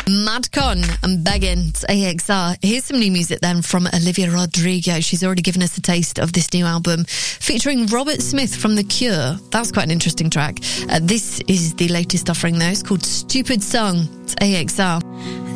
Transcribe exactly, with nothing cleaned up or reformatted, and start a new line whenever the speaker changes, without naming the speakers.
Madcon and Beggin' to A X R. Here's some new music then from Olivia Rodrigo. She's already given us a taste of this new album featuring Robert Smith from The Cure. That's quite an interesting track. Uh, this is the latest offering though. It's called Stupid Song. It's A X R.